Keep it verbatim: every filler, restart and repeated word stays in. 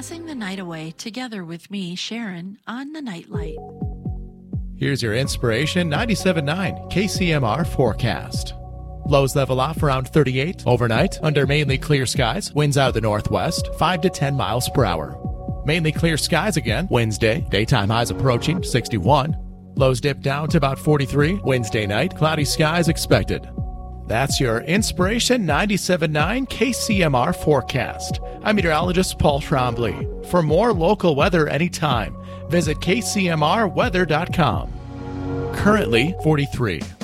passing the night away together with me, Sharon, on the Nightlight. Here's your Inspiration ninety-seven point nine K C M R forecast. Lows level off around thirty-eight. Overnight, under mainly clear skies, winds out of the northwest, five to ten miles per hour. Mainly clear skies again Wednesday. Daytime highs approaching sixty-one. Lows dip down to about forty-three. Wednesday night, cloudy skies expected. That's your Inspiration ninety-seven point nine K C M R forecast. I'm meteorologist Paul Trombley. For more local weather anytime, visit K C M R weather dot com. Currently forty-three.